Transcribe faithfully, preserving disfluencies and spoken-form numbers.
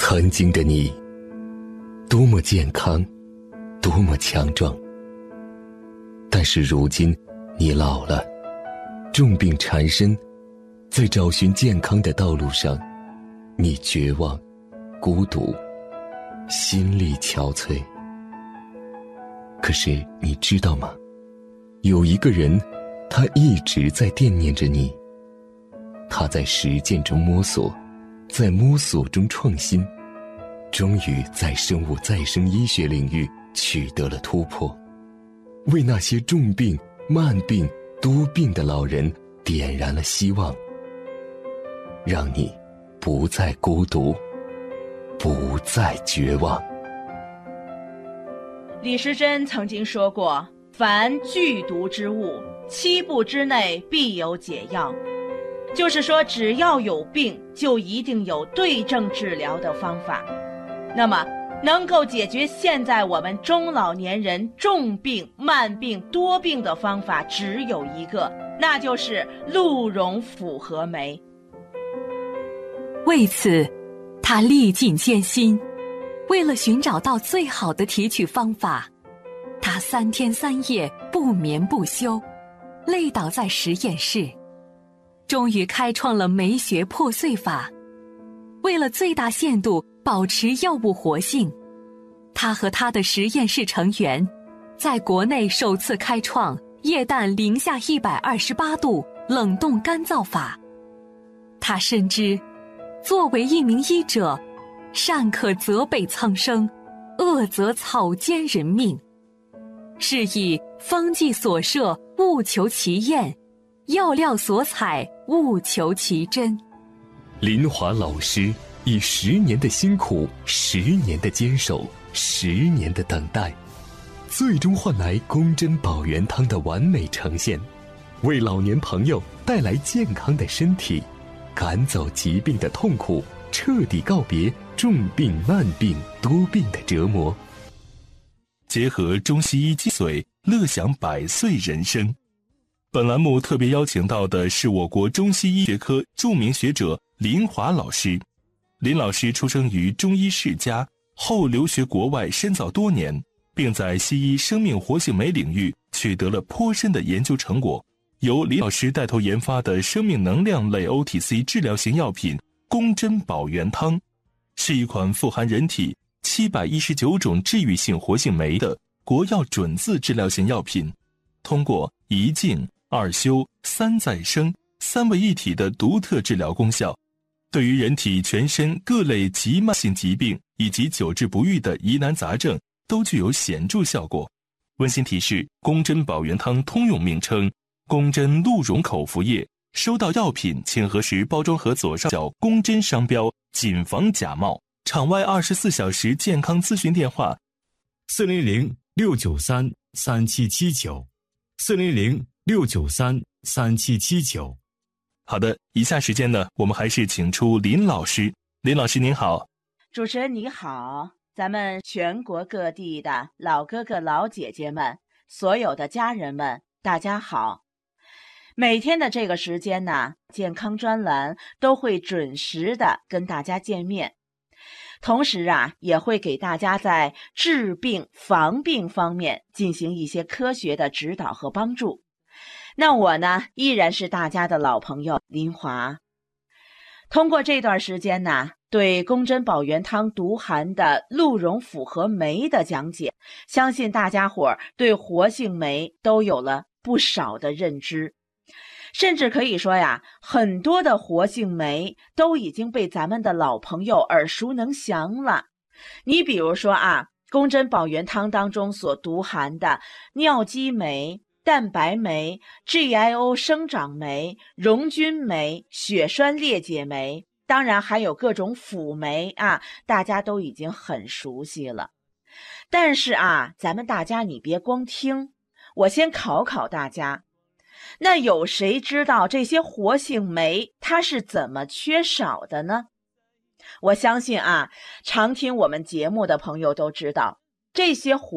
曾经的你，多么健康，多么强壮。但是如今，你老了，重病缠身，在找寻健康的道路上，你绝望、孤独，心力憔悴。可是你知道吗？有一个人，他一直在惦念着你。他在实践中摸索，在摸索中创新，终于在生物再生医学领域取得了突破，为那些重病、慢病、多病的老人点燃了希望，让你不再孤独，不再绝望。 李时珍曾经说过，凡剧毒之物，七步之内必有解药。就是说，只要有病，就一定有对症治疗的方法。那么能够解决现在我们中老年人重病、慢病、多病的方法只有一个，那就是鹿茸复合酶。 为此，他历尽艰辛，为了寻找到最好的提取方法，他三天三夜不眠不休，累倒在实验室，终于开创了酶学破碎法。为了最大限度保持药物活性，他和他的实验室成员在国内首次开创液氮零下一百二十八度冷冻干燥法。他深知，作为一名医者，善可责备苍生，恶则草菅人命。是以方剂所设，务求其验；药料所采，务求其真。 林华老师以十年的辛苦，十年的坚守，十年的等待，最终换来公珍保元汤的完美呈现，为老年朋友带来健康的身体，赶走疾病的痛苦，彻底告别重病、慢病、多病的折磨。 结合中西医精髓，乐享百岁人生。本栏目特别邀请到的是我国中西医学科著名学者林华老师。林老师出生于中医世家，后留学国外深造多年，并在西医生命活性酶领域取得了颇深的研究成果。由林老师带头研发的生命能量类 O T C 治疗型药品公珍保元汤，是一款富含人体七百一十九种治愈性活性酶的国药准字治疗型药品，通过一静、二修、三再生三位一体的独特治疗功效，对于人体全身各类急慢性疾病以及久治不愈的疑难杂症都具有显著效果。温馨提示：公珍保元汤通用名称公珍鹿茸口服液。收到药品请核实包装盒左上角公珍商标，谨防假冒。场外二十四小时健康咨询电话： 四零零六九三三七七九，四零零六九三三七七九。 好的，以下时间呢，我们还是请出林老师。林老师您好。 主持人你好，咱们全国各地的老哥哥老姐姐们，所有的家人们，大家好。每天的这个时间呢，健康专栏都会准时的跟大家见面，同时啊，也会给大家在治病防病方面进行一些科学的指导和帮助。那我呢，依然是大家的老朋友林华。通过这段时间呢，对公珍保元汤独含的鹿茸复合酶的讲解，相信大家伙儿对活性酶都有了不少的认知。甚至可以说呀，很多的活性酶都已经被咱们的老朋友耳熟能详了。你比如说啊，公珍保元汤当中所独含的尿激酶、蛋白酶、G I O 生长酶、溶菌酶、血栓裂解酶，当然还有各种辅酶啊，大家都已经很熟悉了。但是啊，咱们大家你别光听，我先考考大家。那有谁知道这些活性酶它是怎么缺少的呢？我相信啊，常听我们节目的朋友都知道，这些活